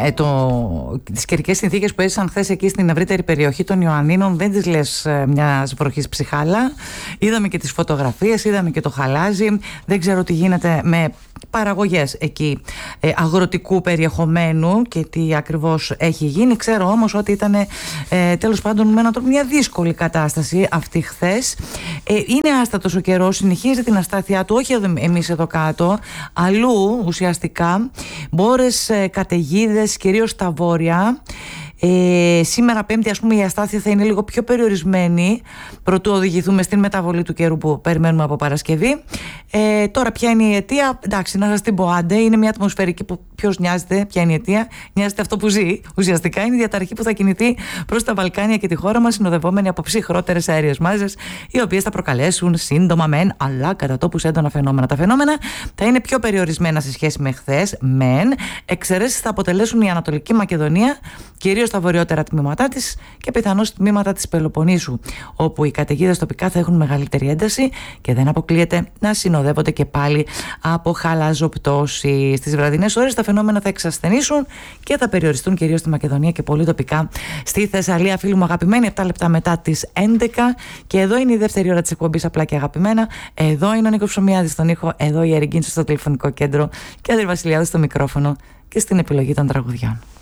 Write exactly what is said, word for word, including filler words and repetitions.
ε, το, τις καιρικές συνθήκες που έζησαν χθες εκεί στην ευρύτερη περιοχή των Ιωαννίνων δεν τις λες ε, μιας βροχής ψυχάλα. Είδαμε και τις φωτογραφίες, είδαμε και το χαλάζι. Δεν ξέρω τι γίνεται με παραγωγές εκεί ε, αγροτικού περιεχομένου και τι ακριβώς έχει γίνει. Ξέρω όμως ότι ήταν ε, τέλος πάντων με έναν τρόπο μια δύσκολη κατάσταση αυτή χθες. Ε, είναι άστατος ο καιρός, συνεχίζει την αστάθειά του, όχι εδώ, εμείς εδώ κάτω, αλλού ουσιαστικά μπόρες, ε, καταιγίδες, κυρίως στα βόρεια. Ε, σήμερα Πέμπτη, ας πούμε, η αστάθεια θα είναι λίγο πιο περιορισμένη προτού οδηγηθούμε στην μεταβολή του καιρού που περιμένουμε από Παρασκευή. Ε, τώρα, ποια είναι η αιτία? Εντάξει, να σας την πω, άντε, είναι μια ατμοσφαιρική που ποιος νοιάζεται, ποια είναι η αιτία? Νοιάζεται αυτό που ζει. Ουσιαστικά είναι η διαταραχή που θα κινηθεί προς τα Βαλκάνια και τη χώρα μας, συνοδευόμενη από ψυχρότερες αέριες μάζες, οι οποίες θα προκαλέσουν σύντομα μεν, αλλά κατά τόπους έντονα φαινόμενα. Τα φαινόμενα θα είναι πιο περιορισμένα σε σχέση με χθες, μεν. Εξαιρέσεις θα αποτελέσουν η Ανατολική Μακεδονία, κυρίως στα βορειότερα τμήματά της και πιθανώς τμήματα της Πελοποννήσου, όπου οι καταιγίδες τοπικά θα έχουν μεγαλύτερη ένταση και δεν αποκλείεται να συνοδεύονται και πάλι από χαλαζοπτώσεις. Στις βραδινές ώρες τα φαινόμενα θα εξασθενήσουν και θα περιοριστούν κυρίως στη Μακεδονία και πολύ τοπικά στη Θεσσαλία. Φίλοι μου αγαπημένοι, επτά λεπτά μετά τις έντεκα, και εδώ είναι η δεύτερη ώρα της εκπομπής Απλά και Αγαπημένα. Εδώ είναι ο Νίκος Ψωμιάδης στον ήχο, εδώ η Ερικίνη στο τηλεφωνικό κέντρο και Ανδρή Βασιλιάδη στο μικρόφωνο και στην επιλογή των τραγουδιών.